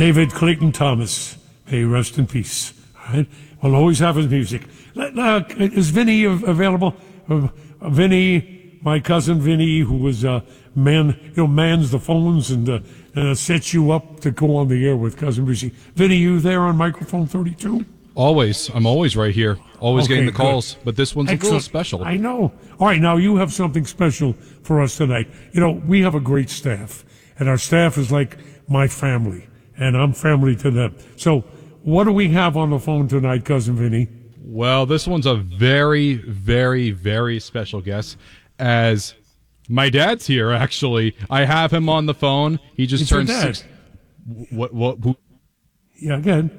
David Clayton Thomas, may he rest in peace. All right? We'll always have his music. Is Vinny available? Vinny, my cousin Vinny, who was mans the phones and sets you up to go on the air with Cousin Brucey. Vinny, you there on microphone 32? Always. I'm always right here. Always getting the calls. Good. But this one's Excellent. a little special. I know. All right, now you have something special for us tonight. We have a great staff, and our staff is like my family, and I'm family to them. So what do we have on the phone tonight, Cousin Vinny? Well, this one's a very, very, very special guest, as my dad's here, actually. I have him on the phone. He just turned 6. What? Who? Yeah, again.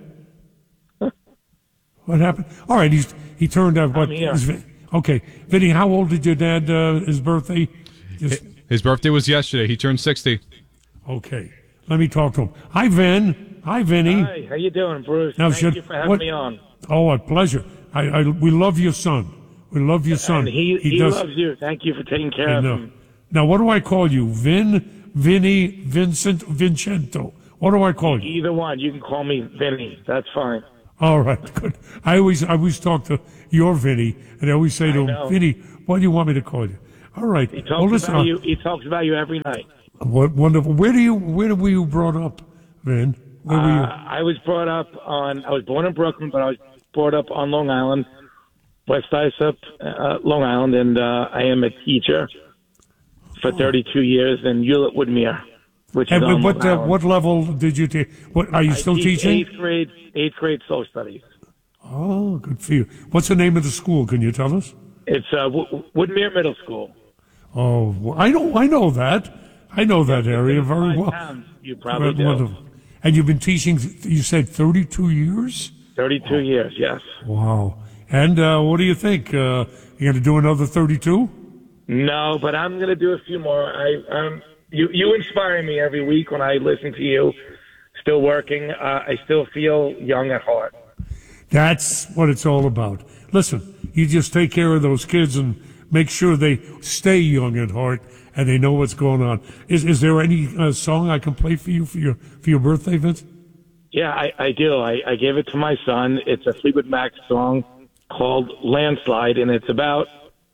What happened? All right, he turned out. What? Okay, Vinny, how old did your dad? His birthday? His birthday was yesterday. He turned 60. Okay, let me talk to him. Hi, Vin. Hi, Vinny. Hi, how you doing, Bruce? Now, Thank you for having me on. Oh, a pleasure. We love your son. We love your son. And he loves you. Thank you for taking care of him. Now, what do I call you? Vinny, Vincent, Vincento? What do I call you? Either one. You can call me Vinny. That's fine. All right, good. I always talk to your Vinny, and I always say to him, Vinny, what do you want me to call you? All right. He talks about you. He talks about you every night. What wonderful. Where were you brought up, Vin? Where were you? I was born in Brooklyn, but I was brought up on Long Island, West Islip, Long Island, and I am a teacher for 32 years in Hewlett-Woodmere, which is on Long Island. What level did you take? What are you still teaching? Eighth grade social studies. Oh, good for you. What's the name of the school? Can you tell us? It's Woodmere Middle School. Oh, I know that. I know that area very well. You probably do. Wonderful. And you've been teaching, you said 32 years? 32 years, yes. Wow. And what do you think? You going to do another 32? No, but I'm going to do a few more. You inspire me every week when I listen to you. Still working. I still feel young at heart. That's what it's all about. Listen, you just take care of those kids and make sure they stay young at heart and they know what's going on. Is there any song I can play for you for your birthday, Vince? Yeah, I do. I gave it to my son. It's a Fleetwood Mac song called Landslide, and it's about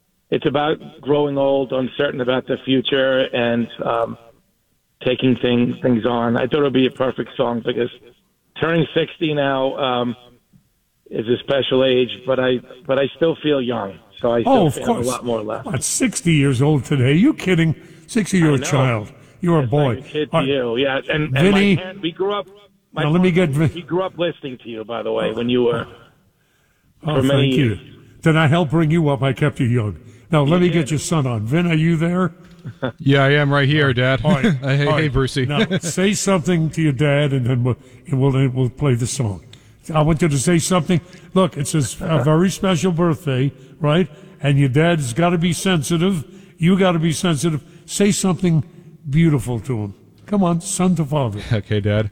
growing old, uncertain about the future, and taking things on. I thought it would be a perfect song because turning 60 now is a special age, but I still feel young. So I still have a lot more left. What, 60 years old today? You kidding? 60, you're a child. You're a boy. Like a kid to you, yeah. And Vinny, we grew up. He grew up listening to you, by the way, when you were. Oh, thank you. Then I helped bring you up. I kept you young. Now let me get your son on. Vin, are you there? Yeah, I am right here, Dad. All right. Hey, Brucey. Now say something to your dad, and then we'll play the song. I want you to say something. Look, it's a very special birthday, right? And your dad's got to be sensitive. You got to be sensitive. Say something beautiful to him. Come on, son to father. Okay, Dad.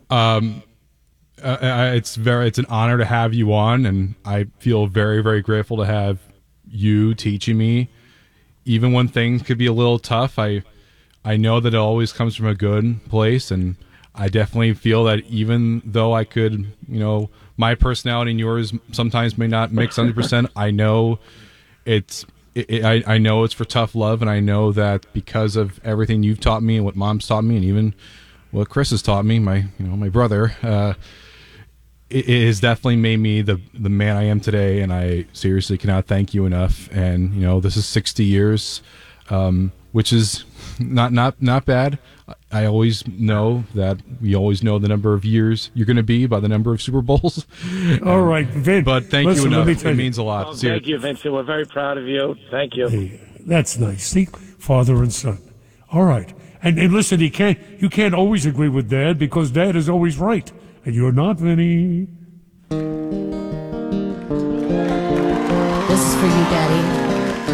It's an honor to have you on, and I feel very, very grateful to have you teaching me. Even when things could be a little tough, I know that it always comes from a good place, and I definitely feel that even though I could, my personality and yours sometimes may not mix 100%, I know I know it's for tough love, and I know that because of everything you've taught me and what Mom's taught me, and even what Chris has taught me, my brother, it has definitely made me the man I am today, and I seriously cannot thank you enough. And this is 60 years, which is not bad. I always know that we always know the number of years you're going to be by the number of Super Bowls. All right, Vin. But thank you enough. It means a lot. Well, thank you, Vincent. We're very proud of you. Thank you. Hey, that's nice. See, father and son. All right. And listen, you can't always agree with Dad because Dad is always right. And you're not, Vinny. This is for you, Daddy.